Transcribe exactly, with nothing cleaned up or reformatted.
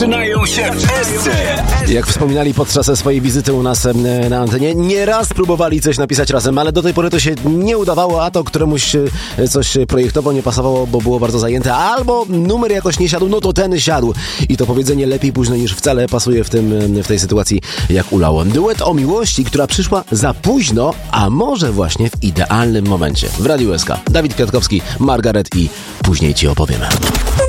Zaczynają się wszyscy! Jak wspominali podczas swojej wizyty u nas na antenie, nieraz próbowali coś napisać razem, ale do tej pory to się nie udawało, a to któremuś coś projektowo nie pasowało, bo było bardzo zajęte, albo numer jakoś nie siadł, no to ten siadł. I to powiedzenie lepiej późno niż wcale pasuje w, tym, w tej sytuacji jak ulało. Duet o miłości, która przyszła za późno, a może właśnie w idealnym momencie. W Radiu S K. Dawid Kwiatkowski, Margaret i później ci opowiemy.